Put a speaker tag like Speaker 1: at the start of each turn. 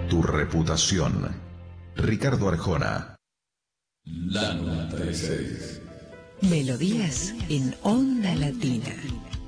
Speaker 1: tu reputación. Ricardo Arjona.
Speaker 2: La 96.
Speaker 3: Melodías en Onda Latina.